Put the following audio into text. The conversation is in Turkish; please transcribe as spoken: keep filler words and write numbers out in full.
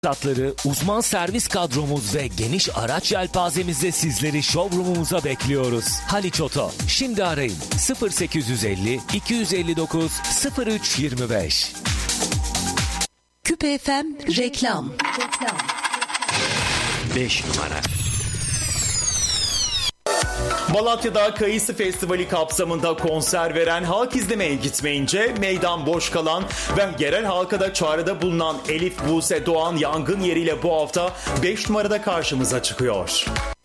Fiyatları, uzman servis kadromuz ve geniş araç yelpazemizle sizleri showroomumuza bekliyoruz. Haliç Oto. Şimdi arayın sıfır sekiz elli iki yüz elli dokuz sıfır üç yirmi beş. Küpe F M reklam. beş numara. Malatya'da Kayısı Festivali kapsamında konser veren, halk izlemeye gitmeyince meydan boş kalan ve yerel halka da çağrıda bulunan Elif Buse Doğan yangın yeriyle bu hafta beş numarada karşımıza çıkıyor.